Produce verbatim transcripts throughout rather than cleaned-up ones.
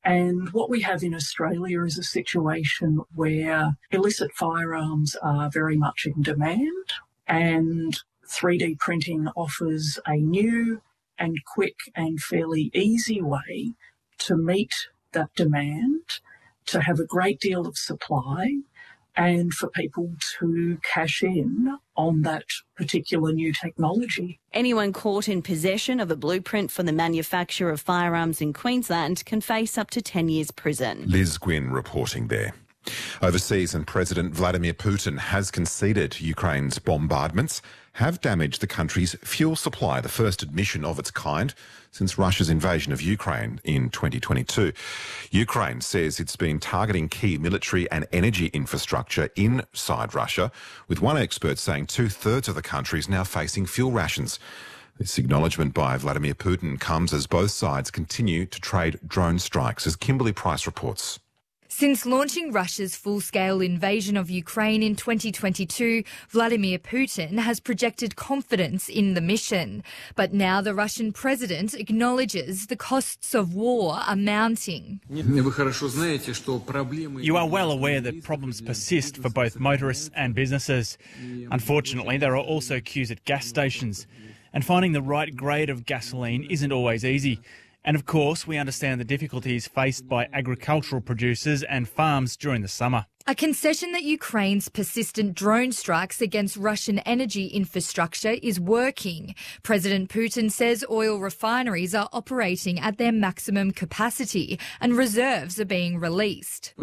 And what we have in Australia is a situation where illicit firearms are very much in demand, and three D printing offers a new and quick and fairly easy way to meet that demand, to have a great deal of supply, and for people to cash in on that particular new technology. Anyone caught in possession of a blueprint for the manufacture of firearms in Queensland can face up to ten years prison. Liz Gwynn reporting there. Overseas, and President Vladimir Putin has conceded Ukraine's bombardments have damaged the country's fuel supply, the first admission of its kind since Russia's invasion of Ukraine in twenty twenty-two. Ukraine says it's been targeting key military and energy infrastructure inside Russia, with one expert saying two-thirds of the country is now facing fuel rations. This acknowledgement by Vladimir Putin comes as both sides continue to trade drone strikes, as Kimberly Price reports. Since launching Russia's full-scale invasion of Ukraine in twenty twenty-two, Vladimir Putin has projected confidence in the mission. But now the Russian president acknowledges the costs of war are mounting. You are well aware that problems persist for both motorists and businesses. Unfortunately, there are also queues at gas stations, and finding the right grade of gasoline isn't always easy. And of course, we understand the difficulties faced by agricultural producers and farms during the summer. A concession that Ukraine's persistent drone strikes against Russian energy infrastructure is working. President Putin says oil refineries are operating at their maximum capacity and reserves are being released.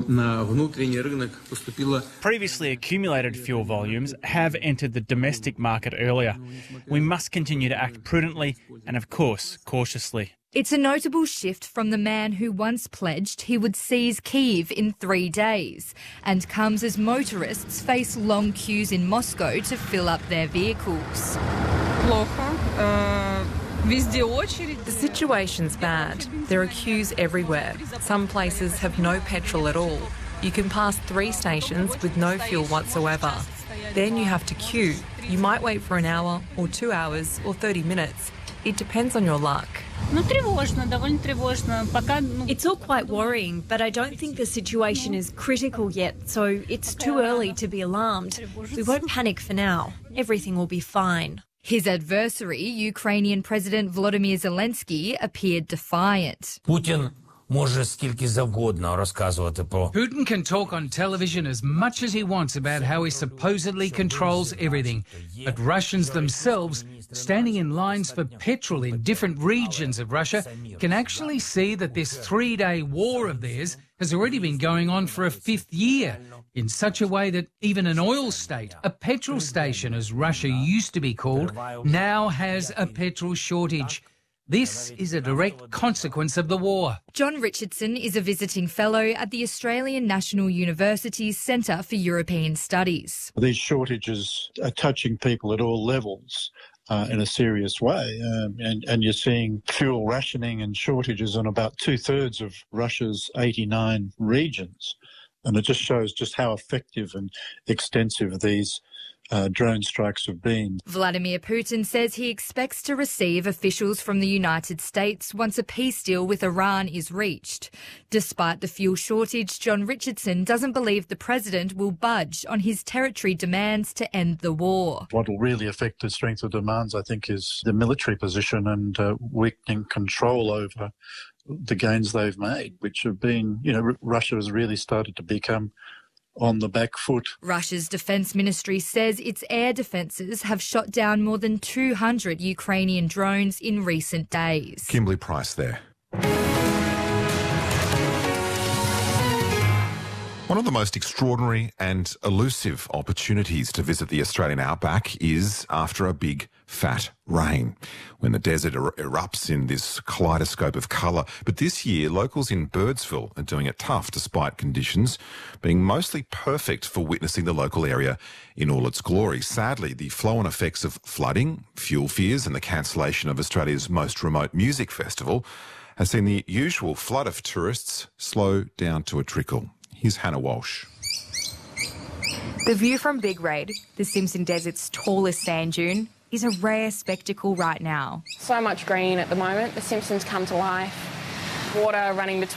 Previously accumulated fuel volumes have entered the domestic market earlier. We must continue to act prudently and, of course, cautiously. It's a notable shift from the man who once pledged he would seize Kyiv in three days, and comes as motorists face long queues in Moscow to fill up their vehicles. The situation's bad. There are queues everywhere. Some places have no petrol at all. You can pass three stations with no fuel whatsoever. Then you have to queue. You might wait for an hour or two hours or thirty minutes. It depends on your luck. It's all quite worrying, but I don't think the situation is critical yet, so it's too early to be alarmed. We won't panic for now. Everything will be fine. His adversary, Ukrainian President Volodymyr Zelensky, appeared defiant. Putin Putin can talk on television as much as he wants about how he supposedly controls everything, but Russians themselves, standing in lines for petrol in different regions of Russia, can actually see that this three-day war of theirs has already been going on for a fifth year, in such a way that even an oil state, a petrol station as Russia used to be called, now has a petrol shortage. This is a direct consequence of the war. John Richardson is a visiting fellow at the Australian National University's Centre for European Studies. These shortages are touching people at all levels uh, in a serious way, um, and, and you're seeing fuel rationing and shortages on about two-thirds of Russia's eighty-nine regions. And it just shows just how effective and extensive these Uh, drone strikes have been. Vladimir Putin says he expects to receive officials from the United States once a peace deal with Iran is reached. Despite the fuel shortage, John Richardson doesn't believe the president will budge on his territory demands to end the war. What will really affect the strength of demands, I think, is the military position and uh, weakening control over the gains they've made, which have been, you know, R- Russia has really started to become on the back foot. Russia's defence ministry says its air defences have shot down more than two hundred Ukrainian drones in recent days. Kimberly Price there. One of the most extraordinary and elusive opportunities to visit the Australian outback is after a big, fat rain, when the desert er- erupts in this kaleidoscope of colour. But this year, locals in Birdsville are doing it tough despite conditions being mostly perfect for witnessing the local area in all its glory. Sadly, the flow-on effects of flooding, fuel fears and the cancellation of Australia's most remote music festival has seen the usual flood of tourists slow down to a trickle. Here's Hannah Walsh. The view from Big Red, the Simpson Desert's tallest sand dune, is a rare spectacle right now. So much green at the moment. The Simpsons come to life. Water running between